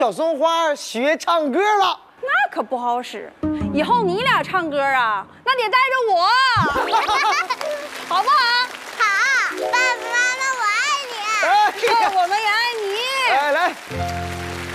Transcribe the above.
小松花学唱歌了。 那可不好使，以后你俩唱歌啊，那得带着我，好不好？ 好，爸爸妈妈我爱你。 那我们